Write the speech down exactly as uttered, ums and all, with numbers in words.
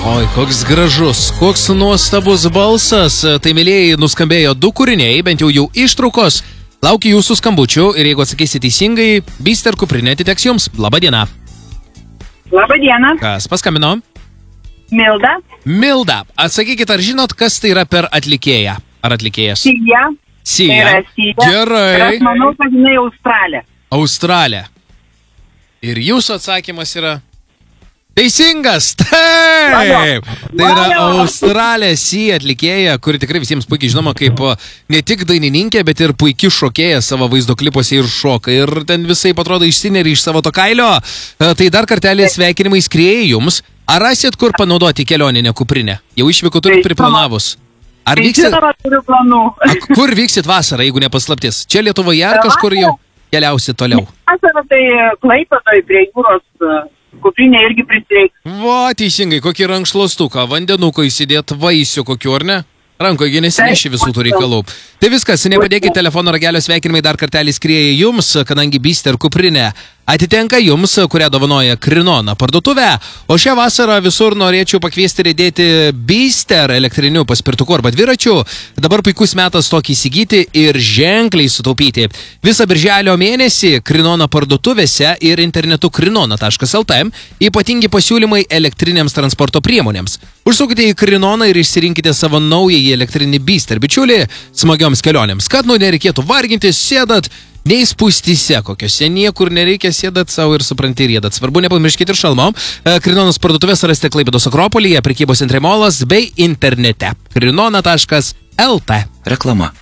Oi, koks gražus, koks nuostabus balsas. Tai, mėlėjai, nuskambėjo du kūriniai, bent jau jų ištraukos. Laukiu jūsų skambučių ir jeigu atsakysi teisingai, Byster kuprinė atiteks jums. Labadiena. Labadiena. Kas paskambino? Milda. Milda, atsakykit, ar žinot, kas tai yra per atlikėją? Ar atlikėjas? Sija. Sija. Tai yra Sija. Gerai. Ir aš manau, kad jinai Australė. Australė. Ir jūsų atsakymas yra teisingas. Taip. Tai yra Australė Sija atlikėja, kuri tikrai visiems puikiai žinoma kaip ne tik dainininkė, bet ir puikiai šokėja savo vaizdo klipuose ir šoka. Ir ten visai atrodo išsineri iš savo to kailio. Tai dar kartelį sveikinimai skriejai jums. Ar rasit, kur panaudoti kelioninę kuprinę? Jau išvyko turit priplanavus. Ar vyksit... A, kur vyksit vasarą, jeigu nepaslaptis? Čia Lietuvoje ar kažkur jau keliausit toliau? Vasarą tai Klaipėdoje prie jūros kuprinė irgi prisireiks. Va, teisingai, kokį rankšluostuką, vandenuką įsidėt, vaisių kokiu, ar ne? Rankoje nesineši visų tų reikalų. Tai viskas, nepadėkit telefono ragelio, sveikinimai dar kartelį skrieja jums, kadangi Byster kuprinė atitenka jums, kurią dovanoja Krinona parduotuvė. O šią vasarą visur norėčiau pakviesti rėdėti Byster elektrinių paspirtukų arba dviračių. Dabar puikus metas tokį įsigyti ir ženkliai sutaupyti. Visą birželio mėnesį Krinona parduotuvėse ir internetu krinona taškas lt ypatingi pasiūlymai elektrinėms transporto priemonėms. Užsukite į Krinoną ir išsirinkite savo naująjį elektrinį Byster bičiulį smagioms kelionėms. Kad nu nereikėtų vargintis, sėdat nei spūstyse kokiose, niekur nereikia, sėdat savo ir supranti rėdat. Svarbu, nepamirškite ir šalmo. Krinonos parduotuvės rasite Klaipėdos Akropolyje, prekybos centre Molas bei internete. krinona taškas lt. Reklama.